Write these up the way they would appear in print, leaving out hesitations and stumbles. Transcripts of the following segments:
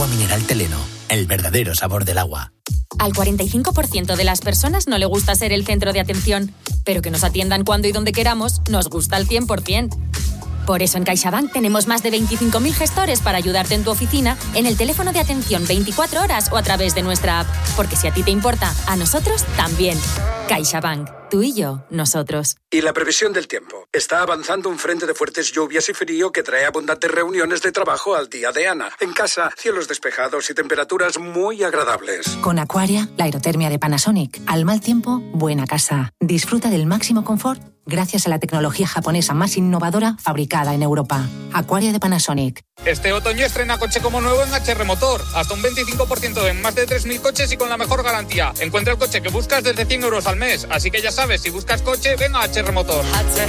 Agua mineral Teleno, el verdadero sabor del agua. Al 45% de las personas no le gusta ser el centro de atención, pero que nos atiendan cuando y donde queramos nos gusta al 100%. Por eso en CaixaBank tenemos más de 25.000 gestores para ayudarte en tu oficina, en el teléfono de atención 24 horas o a través de nuestra app. Porque si a ti te importa, a nosotros también. CaixaBank. Tú y yo, nosotros. Y la previsión del tiempo. Está avanzando un frente de fuertes lluvias y frío que trae abundantes reuniones de trabajo al día de Ana. En casa, cielos despejados y temperaturas muy agradables. Con Aquaria, la aerotermia de Panasonic. Al mal tiempo, buena casa. Disfruta del máximo confort gracias a la tecnología japonesa más innovadora fabricada en Europa. Aquaria de Panasonic. Este otoño estrena coche como nuevo en HR Motor. Hasta un 25% en más de 3.000 coches y con la mejor garantía. Encuentra el coche que buscas desde 100 euros al mes. Así que ya sabes, si buscas coche, ven a HR Motor.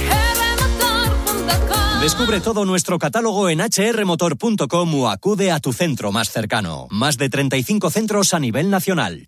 Descubre todo nuestro catálogo en hrmotor.com o acude a tu centro más cercano. Más de 35 centros a nivel nacional.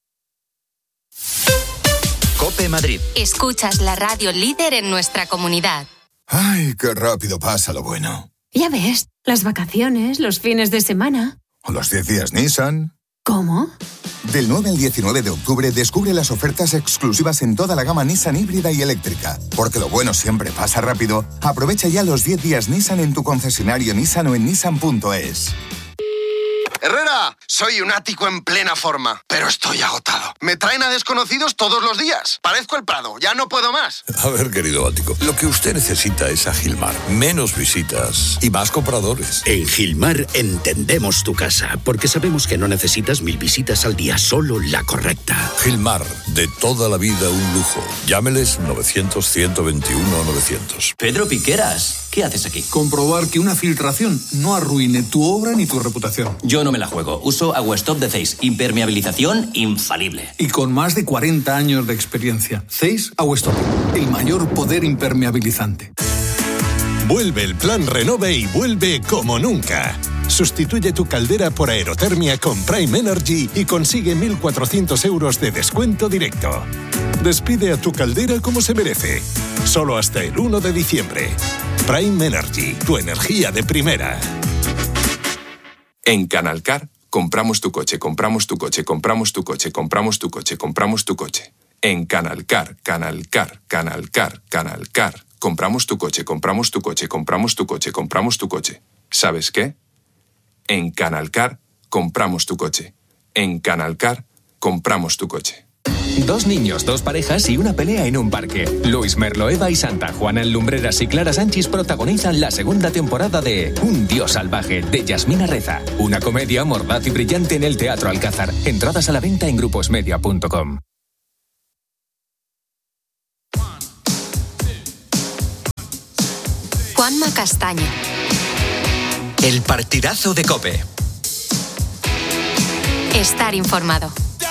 COPE Madrid. Escuchas la radio líder en nuestra comunidad. Ay, qué rápido pasa lo bueno. Ya ves, las vacaciones, los fines de semana. O los 10 días Nissan. ¿Cómo? Del 9 al 19 de octubre descubre las ofertas exclusivas en toda la gama Nissan híbrida y eléctrica. Porque lo bueno siempre pasa rápido. Aprovecha ya los 10 días Nissan en tu concesionario Nissan o en nissan.es. Herrera, soy un ático en plena forma, pero estoy agotado. Me traen a desconocidos todos los días. Parezco el Prado, ya no puedo más. A ver, querido ático, lo que usted necesita es a Gilmar. Menos visitas y más compradores. En Gilmar entendemos tu casa, porque sabemos que no necesitas 1000 visitas al día, solo la correcta. Gilmar, de toda la vida un lujo. Llámeles 900-121-900. Pedro Piqueras, ¿qué haces aquí? Comprobar que una filtración no arruine tu obra ni tu reputación. Yo no me la juego. Uso Aguastop de Zeiss. Impermeabilización infalible. Y con más de 40 años de experiencia. Zeiss Aguastop, el mayor poder impermeabilizante. Vuelve el plan Renove y vuelve como nunca. Sustituye tu caldera por aerotermia con Prime Energy y consigue 1.400 euros de descuento directo. Despide a tu caldera como se merece. Solo hasta el 1 de diciembre. Prime Energy, tu energía de primera. En Canalcar, compramos tu coche, compramos tu coche, compramos tu coche, compramos tu coche, compramos tu coche. En Canalcar, Canalcar, Canalcar, Canalcar. Compramos tu coche, compramos tu coche, compramos tu coche, compramos tu coche. ¿Sabes qué? En Canalcar, compramos tu coche. En Canalcar, compramos tu coche. 2 niños, 2 parejas y una pelea en un parque. Luis Merlo, Eva y Santa Juana Lumbreras y Clara Sánchez protagonizan la segunda temporada de Un Dios Salvaje, de Yasmina Reza. Una comedia mordaz y brillante en el Teatro Alcázar. Entradas a la venta en gruposmedia.com. Juanma Castaño. El partidazo de COPE. Estar informado.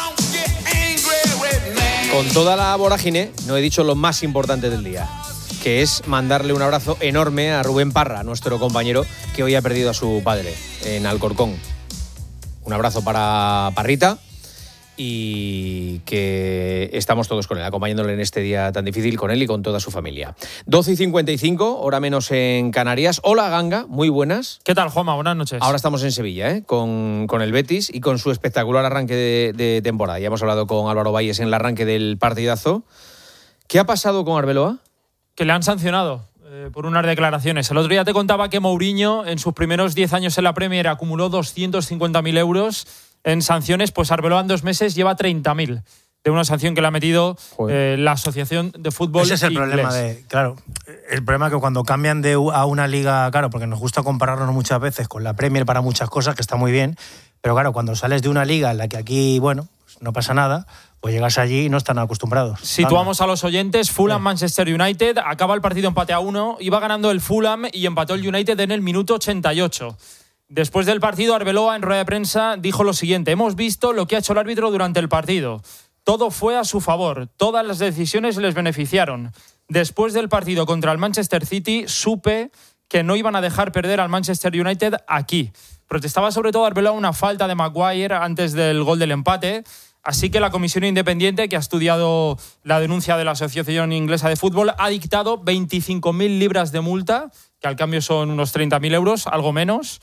Con toda la vorágine, no he dicho lo más importante del día, que es mandarle un abrazo enorme a Rubén Parra, nuestro compañero, que hoy ha perdido a su padre en Alcorcón. Un abrazo para Parrita y que estamos todos con él, acompañándole en este día tan difícil, con él y con toda su familia. 12:55, hora menos en Canarias. Hola, Ganga, muy buenas. ¿Qué tal, Juanma? Buenas noches. Ahora estamos en Sevilla, con el Betis y con su espectacular arranque de temporada. Ya hemos hablado con Álvaro Valles en el arranque del partidazo. ¿Qué ha pasado con Arbeloa? Que le han sancionado por unas declaraciones. El otro día te contaba que Mourinho, en sus primeros 10 años en la Premier, acumuló 250.000 euros en sanciones. Pues Arbeloa en 2 meses lleva 30.000 de una sanción que le ha metido la Asociación de Fútbol Ese es el inglés. problema el problema es que cuando cambian a una liga, claro, porque nos gusta compararnos muchas veces con la Premier para muchas cosas, que está muy bien, pero claro, cuando sales de una liga en la que aquí, bueno, pues no pasa nada, pues llegas allí y no están acostumbrados. Situamos a los oyentes. Fulham-Manchester United. Acaba el partido empate a 1. Iba ganando el Fulham y empató el United en el minuto 88. Después del partido, Arbeloa en rueda de prensa dijo lo siguiente: hemos visto lo que ha hecho el árbitro durante el partido. Todo fue a su favor. Todas las decisiones les beneficiaron. Después del partido contra el Manchester City, supe que no iban a dejar perder al Manchester United aquí. Protestaba sobre todo Arbeloa una falta de Maguire antes del gol del empate. Así que la comisión independiente, que ha estudiado la denuncia de la Asociación Inglesa de Fútbol, ha dictado 25.000 libras de multa, que al cambio son unos 30.000 euros, algo menos.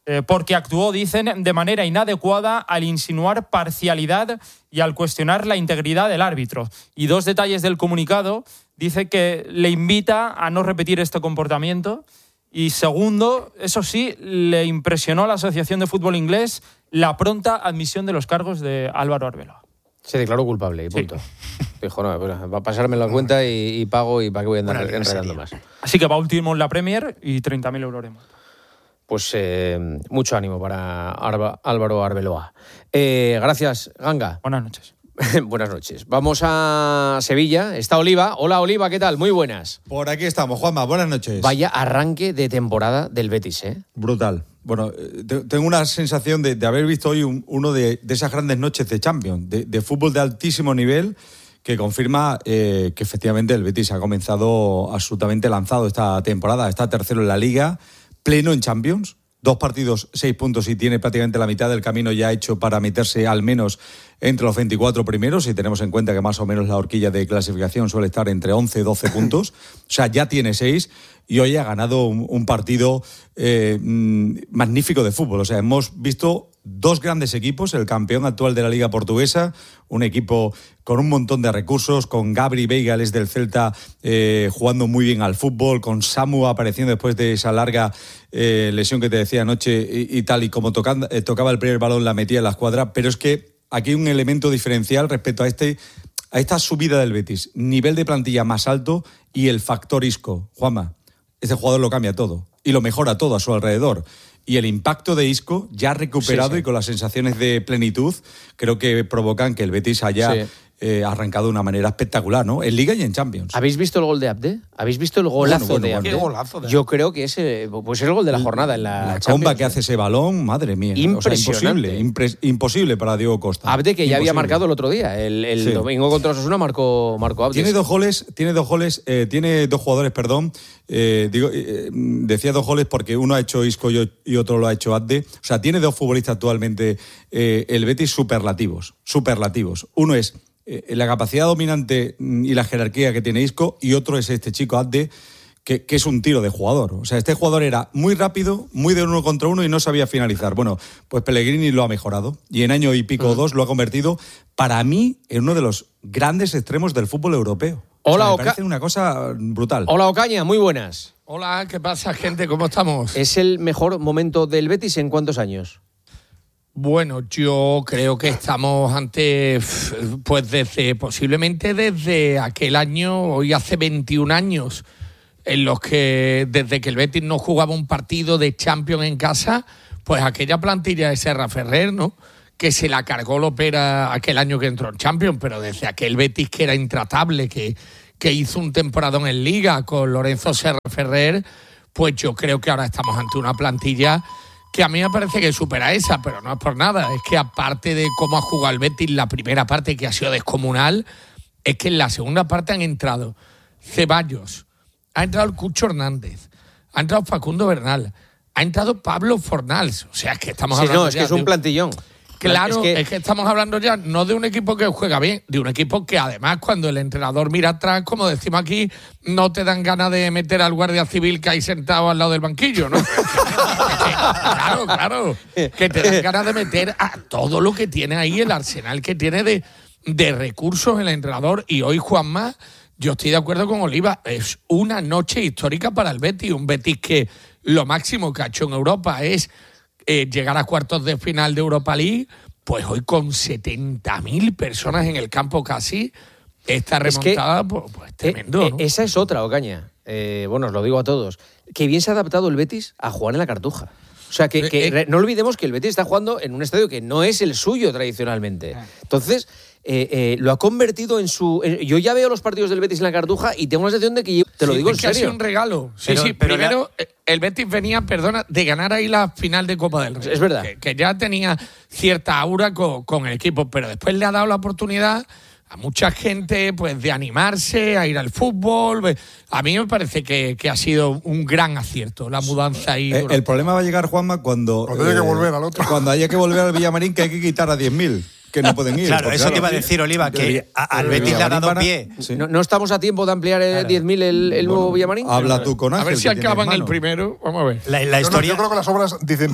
porque actuó, dicen, de manera inadecuada al insinuar parcialidad y al cuestionar la integridad del árbitro. Y 2 detalles del comunicado: dice que le invita a no repetir este comportamiento. Y segundo, eso sí, le impresionó a la Asociación de Fútbol Inglés la pronta admisión de los cargos de Álvaro Arbeloa. Se declaró culpable y punto. Sí. Dijo, no, va a pasarme la cuenta y pago, y para qué voy a andar enredando más. Así que va último en la Premier y 30.000 euros de multa. Pues mucho ánimo para Álvaro Arbeloa. Gracias, Ganga. Buenas noches. Buenas noches. Vamos a Sevilla. Está Oliva. Hola, Oliva, ¿qué tal? Muy buenas. Por aquí estamos, Juanma. Buenas noches. Vaya arranque de temporada del Betis, ¿eh? Brutal. Bueno, tengo una sensación de haber visto hoy uno de esas grandes noches de Champions, de fútbol de altísimo nivel, que confirma que efectivamente el Betis ha comenzado absolutamente lanzado esta temporada. Está tercero en la Liga, pleno en Champions. 2 partidos, 6 puntos, y tiene prácticamente la mitad del camino ya hecho para meterse al menos entre los 24 primeros, si tenemos en cuenta que más o menos la horquilla de clasificación suele estar entre 11 y 12 puntos. O sea, ya tiene 6 y hoy ha ganado un partido magnífico de fútbol. O sea, hemos visto 2 grandes equipos, el campeón actual de la Liga Portuguesa, un equipo con un montón de recursos, con Gabri Veiga, el del Celta, jugando muy bien al fútbol, con Samu apareciendo después de esa larga lesión que te decía anoche y tal, y como tocaba el primer balón la metía en la escuadra. Pero es que aquí hay un elemento diferencial respecto a esta subida del Betis, nivel de plantilla más alto y el factor Isco. Juanma, este jugador lo cambia todo y lo mejora todo a su alrededor. Y el impacto de Isco, ya recuperado y con las sensaciones de plenitud, creo que provocan que el Betis haya arrancado de una manera espectacular, ¿no? En Liga y en Champions. ¿Habéis visto el gol de Abde? ¿Habéis visto el golazo de Abde? Qué golazo de Abde. Yo creo que es el gol de la jornada en la Champions. Comba que hace ese balón, madre mía. Impresionante. O sea, imposible para Diego Costa. Abde, que ya había marcado el otro día. El domingo contra Osasuna marcó Abde. Tiene dos jugadores, perdón. Decía 2 goles porque uno ha hecho Isco y otro lo ha hecho Abde. O sea, tiene 2 futbolistas actualmente el Betis superlativos. Uno es la capacidad dominante y la jerarquía que tiene Isco, y otro es este chico Abde, que es un tiro de jugador. O sea, este jugador era muy rápido, muy de 1 contra 1 y no sabía finalizar. Bueno, pues Pellegrini lo ha mejorado y en año y pico o 2 lo ha convertido, para mí, en uno de los grandes extremos del fútbol europeo. Hola, me parece una cosa brutal. Hola, Ocaña, muy buenas. Hola, ¿qué pasa, gente? ¿Cómo estamos? ¿Es el mejor momento del Betis en cuántos años? Bueno, yo creo que estamos ante, pues posiblemente desde aquel año, hoy hace 21 años, en los que desde que el Betis no jugaba un partido de Champions en casa, pues aquella plantilla de Serra Ferrer, ¿no?, que se la cargó Lopera aquel año que entró en Champions, pero desde aquel Betis que era intratable, que hizo un temporadón en Liga con Lorenzo Serra Ferrer, pues yo creo que ahora estamos ante una plantilla que a mí me parece que supera esa, pero no es por nada. Es que aparte de cómo ha jugado el Betis la primera parte, que ha sido descomunal, es que en la segunda parte han entrado Ceballos, ha entrado el Cucho Hernández, ha entrado Facundo Bernal, ha entrado Pablo Fornals. O sea, es que estamos hablando no, es que es un plantillón. Claro, es que estamos hablando ya no de un equipo que juega bien, de un equipo que además cuando el entrenador mira atrás, como decimos aquí, no te dan ganas de meter al guardia civil que hay sentado al lado del banquillo, ¿no? Claro, que te dan ganas de meter a todo lo que tiene ahí, el arsenal que tiene de recursos el entrenador. Y hoy, Juanma, yo estoy de acuerdo con Oliva, es una noche histórica para el Betis, un Betis que lo máximo que ha hecho en Europa es llegar a cuartos de final de Europa League, pues hoy con 70.000 personas en el campo casi, esta remontada, pues tremendo, ¿no? Esa es otra, Ocaña. Bueno, os lo digo a todos. Que bien se ha adaptado el Betis a jugar en la Cartuja. O sea, no olvidemos que el Betis está jugando en un estadio que no es el suyo tradicionalmente. Entonces, lo ha convertido en su... yo ya veo los partidos del Betis en la Cartuja y tengo la sensación de que te lo digo en serio. Es que ha sido un regalo. Primero, el Betis venía, de ganar ahí la final de Copa del Rey. Es verdad. Que ya tenía cierta aura con el equipo, pero después le ha dado la oportunidad a mucha gente, pues, de animarse, a ir al fútbol. A mí me parece que ha sido un gran acierto la mudanza ahí. El problema va a llegar, Juanma, cuando haya que volver al otro. Cuando haya que volver al Villamarín, que hay que quitar a 10.000. Que no pueden ir. Claro, eso te iba a decir, Oliva, que al Betis le ha dado pie. Sí. ¿No estamos a tiempo de ampliar 10.000 el nuevo Villamarín? Habla tú con Ángel. A ver si acaban el primero. Vamos a ver. La historia... Yo creo que las obras dicen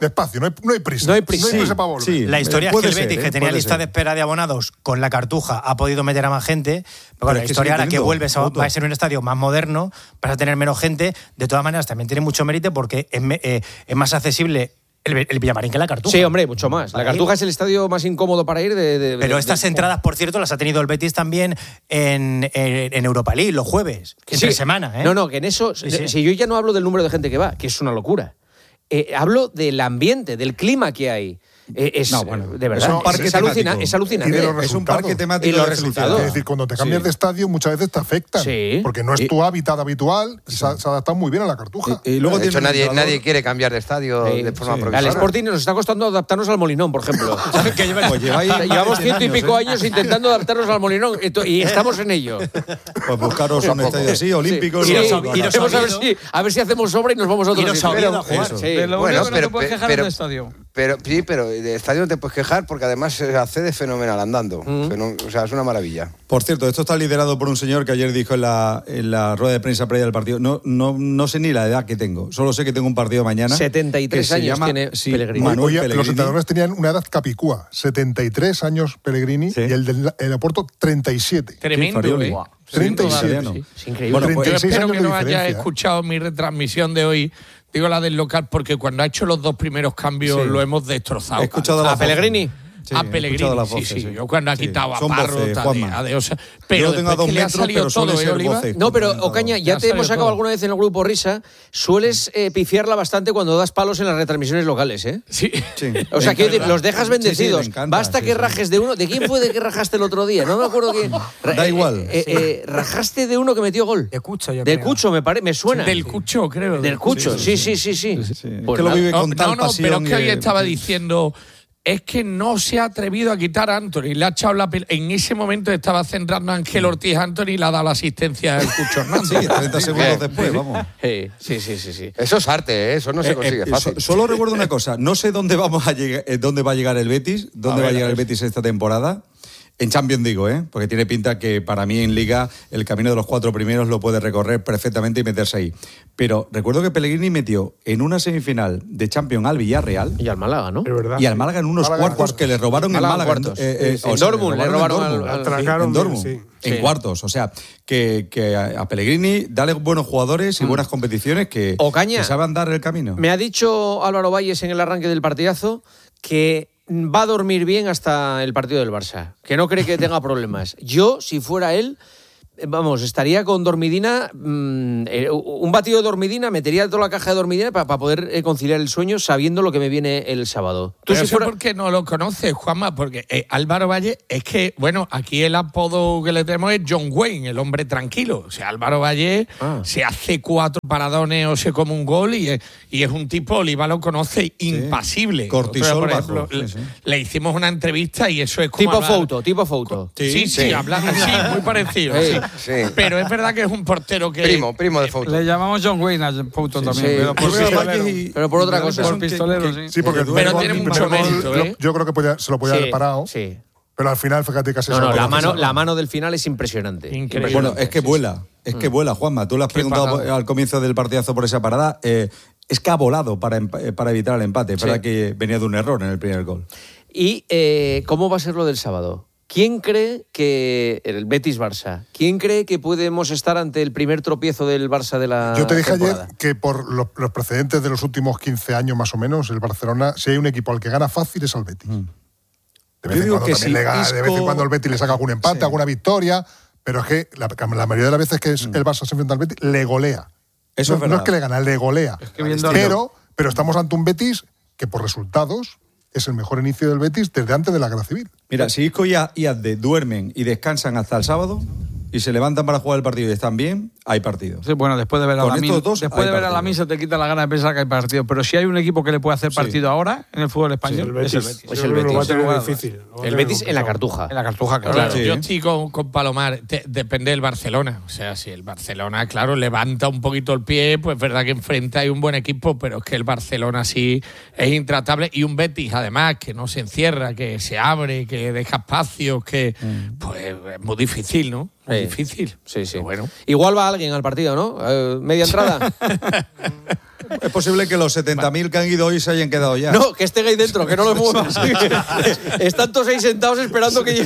despacio, no hay prisa. No hay prisa para volver. Sí, la historia es que el Betis, que tenía lista de espera de abonados con la Cartuja, ha podido meter a más gente. Pero la historia ahora que vuelves va a ser un estadio más moderno, vas a tener menos gente. De todas maneras, también tiene mucho mérito porque es más accesible el Villamarín que la Cartuja. Sí, hombre, mucho más. La Cartuja es el estadio más incómodo para ir. Pero estas entradas, por cierto, las ha tenido el Betis también en Europa League los jueves, entre semana. No, que en eso, si yo ya no hablo del número de gente que va, que es una locura. Hablo del ambiente, del clima que hay. De verdad, es alucinante. Y de los es un parque temático y los de resultados. Es decir, cuando te cambias de estadio muchas veces te afectan. Porque no es tu hábitat habitual y se ha adaptado muy bien a la Cartuja. Y luego de hecho, nadie quiere cambiar de estadio de forma provisoria. Al Sporting nos está costando adaptarnos al Molinón, por ejemplo. Llevamos 100 y pico años intentando adaptarnos al Molinón y estamos en ello. Pues buscaros un estadio así, olímpico. Y a ver si hacemos obra y nos vamos a otro sitio a jugar. Bueno, pero te puedes quejar del estadio. Pero de estadio no te puedes quejar porque además se accede fenomenal andando. O sea, es una maravilla. Por cierto, esto está liderado por un señor que ayer dijo en la rueda de prensa previa del partido. No sé ni la edad que tengo, solo sé que tengo un partido mañana. 73 años tiene Pellegrini. Manuel Pellegrini. Los entrenadores tenían una edad capicúa. 73 años Pellegrini y el del Oporto 37. Tremendo, 37. Es increíble. Bueno, pues, yo espero que no hayas escuchado mi retransmisión de hoy. Digo la del local porque cuando ha hecho los 2 primeros cambios lo hemos destrozado. He escuchado a Pellegrini. A Pellegrini, sí. Yo cuando ha quitado a Parro, pero yo tengo a 2 metros, pero suele ser voces. No, pero Ocaña, ya te hemos sacado alguna vez en el grupo Risa. Sueles pifiarla bastante cuando das palos en las retransmisiones locales, ¿eh? Sí. O sea, que los dejas bendecidos. Basta que rajes de uno. ¿De quién fue de que rajaste el otro día? No me acuerdo quién. Da igual. Rajaste de uno que metió gol. De Cucho, yo creo. Del Cucho, me suena. Del Cucho, creo. Del Cucho, sí. Pues que lo vive con tal pasión. Pero es que hoy estaba diciendo... Es que no se ha atrevido a quitar a Anthony. Le ha echado en ese momento estaba centrando a Ángel Ortiz Anthony y le ha dado la asistencia al Cucho Hernández. Sí, 30 segundos después, vamos. Sí. Eso es arte, eso no se consigue fácil. Solo recuerdo una cosa. No sé dónde va a llegar el Betis, dónde va a llegar el Betis esta temporada. En Champions digo, porque tiene pinta que para mí en Liga el camino de los 4 primeros lo puede recorrer perfectamente y meterse ahí. Pero recuerdo que Pellegrini metió en una semifinal de Champions al Villarreal. Y al Málaga, ¿no? Es verdad. Y al Málaga en unos cuartos que le robaron en Málaga. En Dortmund le robaron en Dortmund. En cuartos. O sea, que a Pellegrini dale buenos jugadores y buenas competiciones que saben dar el camino. Me ha dicho Álvaro Valles en el arranque del partidazo que va a dormir bien hasta el partido del Barça, que no cree que tenga problemas. Yo, si fuera él, estaría con dormidina, un batido de dormidina, metería toda la caja de dormidina para poder conciliar el sueño sabiendo lo que me viene el sábado. ¿Tú si fuera... ¿Por qué no lo conoces, Juanma? Porque Álvaro Valle es que, aquí el apodo que le tenemos es John Wayne, el hombre tranquilo. O sea, Álvaro Valle se hace 4 paradones o se come un gol y es un tipo, Oliva lo conoce, impasible. Cortisol, por ejemplo, le hicimos una entrevista y eso es como tipo foto. Sí, habla así, muy parecido. Sí. Pero es verdad que es un portero que... Primo de foto. Le llamamos John Wayne a Foto también, pero por otra cosa. Por pistolero, sí. Sí, porque pero tiene mucho mérito, Yo creo que se lo podía haber parado. Sí. Pero al final, fíjate casi... la mano del final es impresionante. Increíble. Bueno, es que vuela. Es que vuela, Juanma. Tú le has preguntado al comienzo del partidazo por esa parada. Es que ha volado para evitar el empate. Es verdad que venía de un error en el primer gol. ¿Y cómo va a ser lo del sábado? ¿Quién cree que el Betis-Barça? ¿Quién cree que podemos estar ante el primer tropiezo del Barça de la temporada? Yo te dije ayer que por los precedentes de los últimos 15 años más o menos, el Barcelona, si hay un equipo al que gana fácil es al Betis. De vez en cuando el Betis le saca algún empate, alguna victoria, pero es que la mayoría de las veces que el Barça se enfrenta al Betis, le golea. Eso no es que le gana, le golea. Es que pero estamos ante un Betis que por resultados es el mejor inicio del Betis desde antes de la Guerra Civil. Mira, si Isco y Azde duermen y descansan hasta el sábado y se levantan para jugar el partido y están bien, hay partido. Sí, bueno, después de ver a la misa te quita la gana de pensar que hay partido. Pero si hay un equipo que le puede hacer partido ahora en el fútbol español, es el Betis. Es el Betis. Va a tener difícil. El Betis en la Cartuja. En la Cartuja, claro. Yo estoy con Palomar. Depende del Barcelona. O sea, si el Barcelona, claro, levanta un poquito el pie, pues es verdad que enfrente hay un buen equipo, pero es que el Barcelona sí es intratable. Y un Betis, además, que no se encierra, que se abre, que deja espacios, que pues es muy difícil, ¿no? Muy difícil. Sí. Bueno. Igual va alguien al partido, ¿no? Media entrada. Es posible que los 70.000 que han ido hoy se hayan quedado ya. No, que esté ahí dentro, que no lo muevas. Están todos ahí sentados esperando que llegue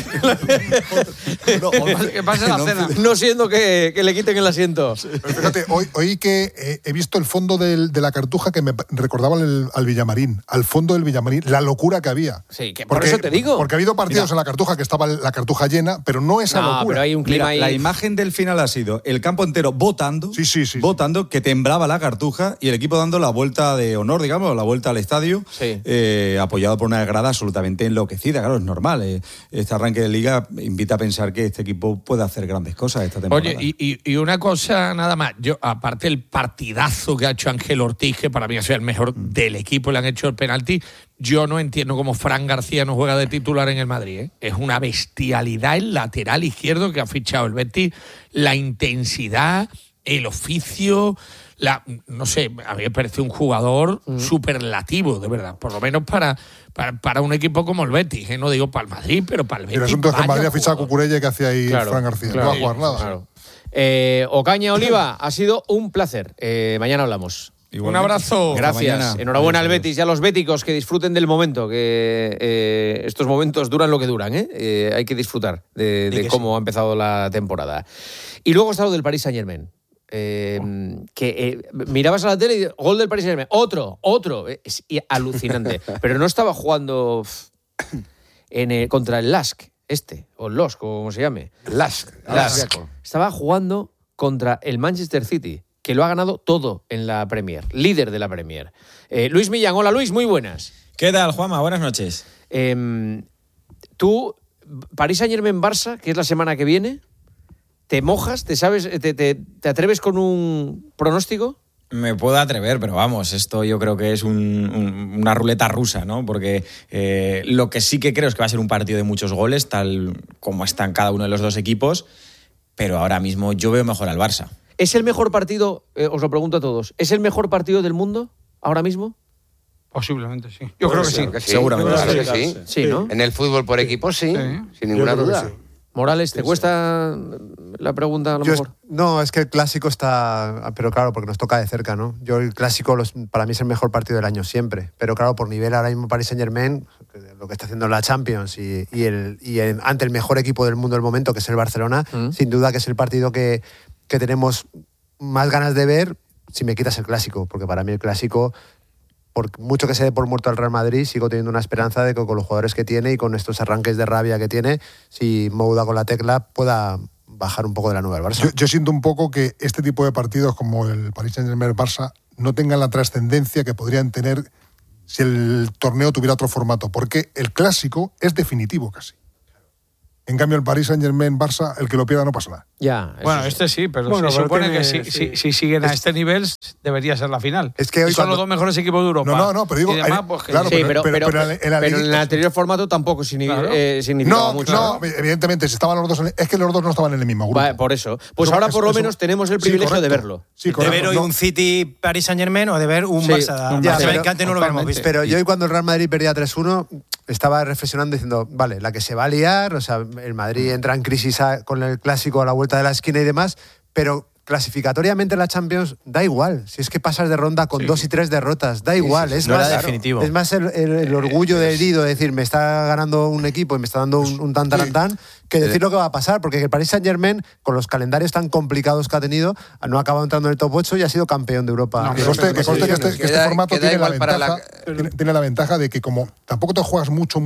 que pase la cena. No siendo que le quiten el asiento. Pero fíjate, hoy que he visto el fondo de la Cartuja que me recordaba al Villamarín, al fondo del Villamarín, la locura que había. Sí, que por eso te digo. Porque ha habido partidos en la Cartuja que estaba la Cartuja llena, pero no esa locura. Pero hay un clima ahí. La imagen del final ha sido el campo entero votando, votando, que temblaba la Cartuja y el equipo dando la vuelta de honor, digamos, la vuelta al estadio, apoyado por una grada absolutamente enloquecida. Claro, es normal. Este arranque de Liga invita a pensar que este equipo puede hacer grandes cosas esta temporada. Oye, y una cosa nada más. Yo, aparte del partidazo que ha hecho Ángel Ortiz, que para mí ha sido el mejor del equipo, le han hecho el penalti, yo no entiendo cómo Fran García no juega de titular en el Madrid, ¿eh? Es una bestialidad el lateral izquierdo que ha fichado el Betis, la intensidad, el oficio, no sé, a mí me parece un jugador superlativo, de verdad, por lo menos para un equipo como el Betis, ¿eh? No digo para el Madrid, pero para el Betis. El asunto es que el Madrid ha fichado a Cucurella, que hacía ahí Fran García, no va a jugar nada. Claro. Ocaña, Oliva, ha sido un placer. Mañana hablamos. Un abrazo. Gracias. Enhorabuena al Betis y a los béticos, que disfruten del momento, que estos momentos duran lo que duran, ¿eh? Hay que disfrutar de cómo ha empezado la temporada. Y luego está lo del Paris Saint-Germain. Mirabas a la tele y gol del Paris Saint-Germain, otro. Es alucinante. Pero no estaba jugando contra el LASK, o el LOSC, o como se llame. LASK. Estaba jugando contra el Manchester City, que lo ha ganado todo en la Premier, líder de la Premier. Luis Millán, hola Luis, muy buenas. ¿Qué tal, Juanma? Buenas noches. Tú, Paris Saint-Germain-Barça, que es la semana que viene, ¿te mojas? ¿Te atreves con un pronóstico? Me puedo atrever, pero vamos, esto yo creo que es una ruleta rusa, ¿no? Porque lo que sí que creo es que va a ser un partido de muchos goles, tal como están cada uno de los dos equipos, pero ahora mismo yo veo mejor al Barça. ¿Es el mejor partido, os lo pregunto a todos, ¿es el mejor partido del mundo ahora mismo? Posiblemente sí. Yo creo que sí. Seguramente. Claro que sí. Sí, ¿no? En el fútbol por equipos sí, sin ninguna duda. Morales, ¿te cuesta la pregunta a lo mejor? No, es que el clásico está... Pero claro, porque nos toca de cerca, ¿no? Yo el clásico para mí es el mejor partido del año siempre. Pero claro, por nivel ahora mismo Paris Saint-Germain, lo que está haciendo en la Champions ante el mejor equipo del mundo del momento, que es el Barcelona, sin duda que es el partido que tenemos más ganas de ver si me quitas el clásico. Porque para mí el clásico... Por mucho que se dé por muerto al Real Madrid, sigo teniendo una esperanza de que con los jugadores que tiene y con estos arranques de rabia que tiene, si Mou da con la tecla, pueda bajar un poco de la nube al Barça. Yo siento un poco que este tipo de partidos como el Paris Saint-Germain-Barça no tengan la trascendencia que podrían tener si el torneo tuviera otro formato, porque el clásico es definitivo casi. En cambio, el Paris Saint-Germain-Barça, el que lo pierda no pasa nada. Ya. Bueno, sí, pero se supone que si siguen a este nivel, debería ser la final. Es que hoy son los dos mejores equipos de Europa. No, pero digo... Claro, pero en el anterior formato tampoco significaba mucho. No, evidentemente, si estaban los dos... Es que los dos no estaban en el mismo grupo. Por eso. Pues ahora por lo menos tenemos el privilegio de verlo. Sí, de ver hoy un City-Paris Saint-Germain o de ver un Barça. Que antes no lo habíamos visto. Pero yo hoy cuando el Real Madrid perdía 3-1... estaba reflexionando diciendo, vale, la que se va a liar, o sea, el Madrid entra en crisis con el clásico a la vuelta de la esquina y demás, pero clasificatoriamente la Champions da igual. Si es que pasas de ronda con 2 y 3 derrotas, da igual. Es no más, era definitivo. Es más el orgullo de herido de decir, me está ganando un equipo y me está dando un tan, que decir lo que va a pasar, porque el Paris Saint-Germain, con los calendarios tan complicados que ha tenido, no ha acabado entrando en el top 8 y ha sido campeón de Europa. Que conste que este formato tiene la ventaja de que como tampoco te juegas mucho,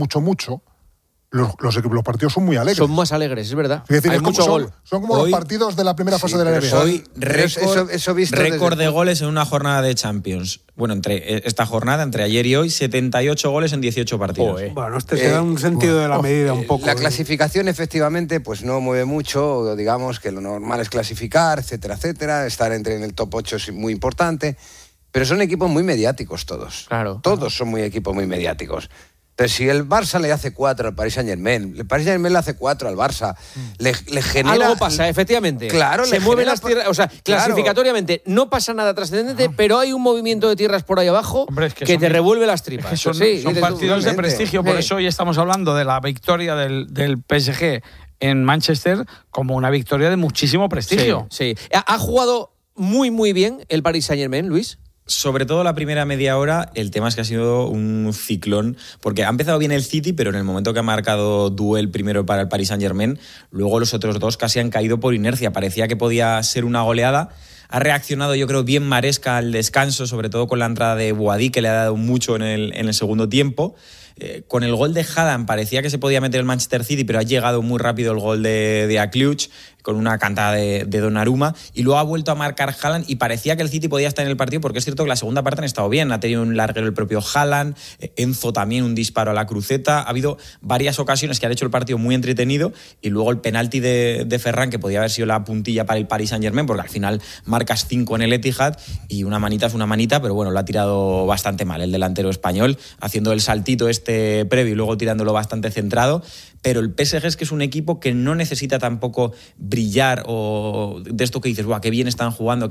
los partidos son muy alegres. Son más alegres, es verdad. Es decir, son como los partidos de la primera fase de la NBA. Hoy récord de goles en una jornada de Champions. Bueno, entre esta jornada, entre ayer y hoy, 78 goles en 18 partidos. Bueno, se da un sentido de la medida un poco. La clasificación, efectivamente, pues no mueve mucho. Digamos que lo normal es clasificar, etcétera. Estar en el top 8 es muy importante. Pero son equipos muy mediáticos todos. Claro. Todos son equipos muy mediáticos. Pero si el Barça le hace 4 al Paris Saint-Germain, el Paris Saint-Germain le hace 4 al Barça, le genera... Algo pasa, efectivamente. Claro, se mueven las tierras... O sea, clasificatoriamente no pasa nada trascendente, pero hay un movimiento de tierras por ahí abajo que te revuelve las tripas. Es que son partidos de prestigio, por eso hoy estamos hablando de la victoria del PSG en Manchester como una victoria de muchísimo prestigio. Sí. ¿Ha jugado muy, muy bien el Paris Saint-Germain, Luis? Sobre todo la primera media hora, el tema es que ha sido un ciclón, porque ha empezado bien el City, pero en el momento que ha marcado Duel primero para el Paris Saint-Germain, luego los otros dos casi han caído por inercia. Parecía que podía ser una goleada. Ha reaccionado, yo creo, bien Maresca al descanso, sobre todo con la entrada de Boadí, que le ha dado mucho en el segundo tiempo. Con el gol de Haaland parecía que se podía meter el Manchester City, pero ha llegado muy rápido el gol de Akliuch, con una cantada de Donnarumma, y luego ha vuelto a marcar Haaland y parecía que el City podía estar en el partido, porque es cierto que la segunda parte han estado bien, ha tenido un larguero el propio Haaland, Enzo también un disparo a la cruceta, ha habido varias ocasiones que han hecho el partido muy entretenido, y luego el penalti de Ferran, que podía haber sido la puntilla para el Paris Saint-Germain, porque al final marcas 5 en el Etihad, y una manita es una manita, pero bueno, lo ha tirado bastante mal el delantero español, haciendo el saltito previo y luego tirándolo bastante centrado. Pero el PSG es que es un equipo que no necesita tampoco brillar o de esto que dices, ¡guau, qué bien están jugando,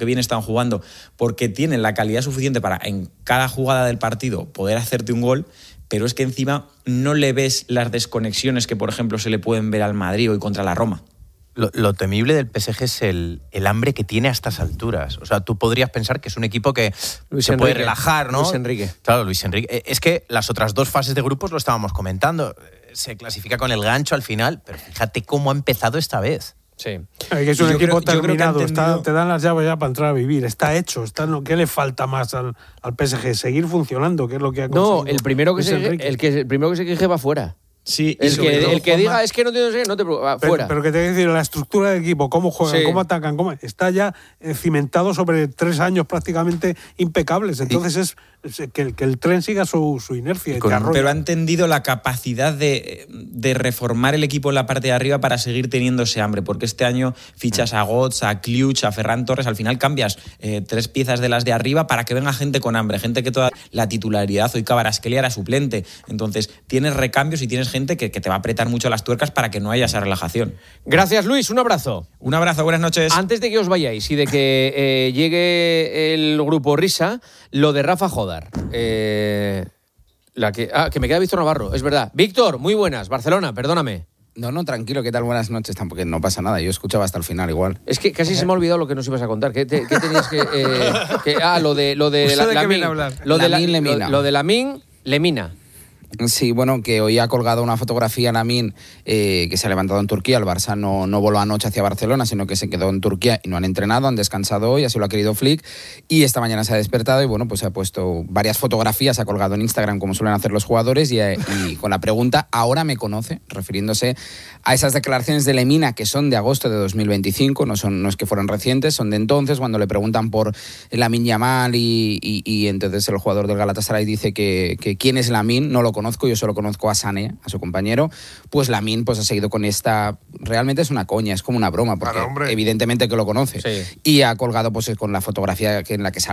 porque tienen la calidad suficiente para en cada jugada del partido poder hacerte un gol, pero es que encima no le ves las desconexiones que, por ejemplo, se le pueden ver al Madrid hoy contra la Roma. Lo temible del PSG es el hambre que tiene a estas alturas. O sea, tú podrías pensar que es un equipo que se puede relajar, ¿no? Luis Enrique. Claro, Luis Enrique. Es que las otras dos fases de grupos lo estábamos comentando. Se clasifica con el gancho al final, pero fíjate cómo ha empezado esta vez. Sí. Que es un equipo terminado, te dan las llaves ya para entrar a vivir, está hecho, ¿qué le falta más al PSG? Seguir funcionando, que es lo que ha conseguido. No, el primero que se queje va fuera. Sí, el que diga es que no te preocupes, fuera. Pero que te voy a decir, la estructura del equipo, cómo juegan, cómo atacan, está ya cimentado sobre 3 años prácticamente impecables. Entonces es que el tren siga su inercia. Pero ha entendido la capacidad de reformar el equipo en la parte de arriba para seguir teniendo ese hambre, porque este año fichas a Götze, a Kliuch, a Ferran Torres, al final cambias 3 piezas de las de arriba para que venga gente con hambre, gente que toda la titularidad, hoy Kvaratskhelia era suplente. Entonces tienes recambios y tienes gente que te va a apretar mucho las tuercas para que no haya esa relajación. Gracias, Luis, un abrazo. Un abrazo, buenas noches. Antes de que os vayáis y de que llegue el grupo Risa, lo de Rafa Jodar. Que me queda Víctor Navarro, es verdad. Víctor, muy buenas, Barcelona, perdóname. No, tranquilo, ¿qué tal? Buenas noches, tampoco no pasa nada, yo escuchaba hasta el final igual. Es que casi se me ha olvidado lo que nos ibas a contar. ¿Qué tenías lo de Lamine. Lo de Lamine Lemina. Sí, bueno, que hoy ha colgado una fotografía Lamine que se ha levantado en Turquía. El Barça no voló anoche hacia Barcelona, sino que se quedó en Turquía y no han entrenado, han descansado hoy, así lo ha querido Flick. Y esta mañana se ha despertado y bueno, pues ha puesto varias fotografías, ha colgado en Instagram como suelen hacer los jugadores y con la pregunta, ¿ahora me conoce? Refiriéndose a esas declaraciones de Lemina que son de agosto de 2025, no es que fueran recientes, son de entonces, cuando le preguntan por Lamine Yamal y entonces el jugador del Galatasaray dice que quién es Lamine, no lo conozco, yo solo conozco a Sané, a su compañero. Pues Lamine pues ha seguido con esta, realmente es una coña, es como una broma, porque evidentemente que lo conoce. Sí. Y ha colgado pues con la fotografía en la que